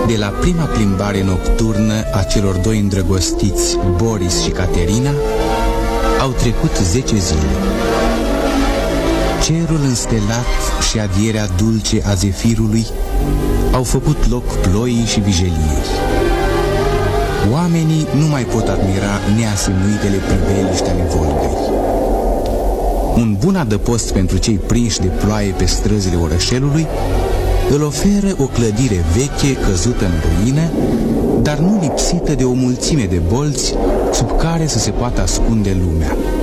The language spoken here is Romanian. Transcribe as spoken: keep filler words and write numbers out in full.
De la prima plimbare nocturnă a celor doi îndrăgostiți, Boris și Caterina, au trecut zece zile. Cerul înstelat și adierea dulce a zefirului au făcut loc ploii și vijeliei. Oamenii nu mai pot admira neasemuitele priveliști ale Volgăi. Un bun adăpost pentru cei prinși de ploaie pe străzile orășelului îl oferă o clădire veche căzută în ruină, dar nu lipsită de o mulțime de bolți sub care să se poată ascunde lumea.